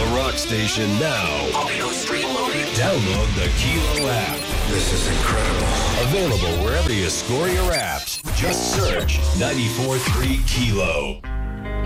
the rock station now. Audio stream loading. Download the Kilo app. This is incredible. Available wherever you score your apps. Just search 94.3 Kilo.